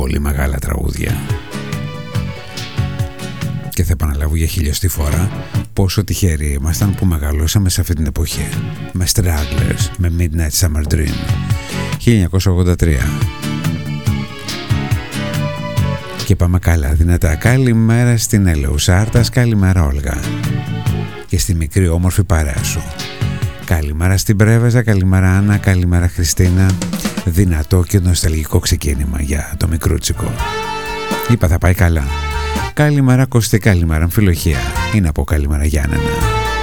πολύ μεγάλα τραγούδια. Και θα επαναλάβω για χιλιοστή φορά πόσο τυχεροί ήμασταν που μεγαλώσαμε σε αυτή την εποχή. Με Stragglers, με Midnight Summer Dream, 1983. Και πάμε καλά δυνατά. Καλημέρα στην Ελεουσάρτας, καλημέρα Όλγα. Και στη μικρή όμορφη παρέα σου. Καλημέρα στην Πρέβεζα, καλημέρα Άννα, καλημέρα Χριστίνα. Δυνατό και νοσταλγικό ξεκίνημα για το μικρούτσικο. Είπα θα πάει καλά. Καλημέρα Κωστή, καλημέρα Αμφιλοχία. Είναι από καλημέρα Γιάννενα.